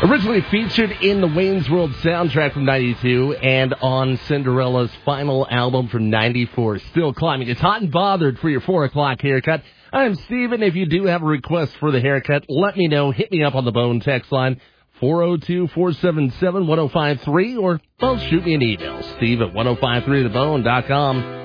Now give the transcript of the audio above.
Originally featured in the Wayne's World soundtrack from 92 and on Cinderella's final album from 94. Still climbing. It's Hot and Bothered for your 4 o'clock haircut. I'm Steven. If you do have a request for the haircut, let me know. Hit me up on the Bone text line, 402-477-1053, or shoot me an email, steve at 1053thebone.com.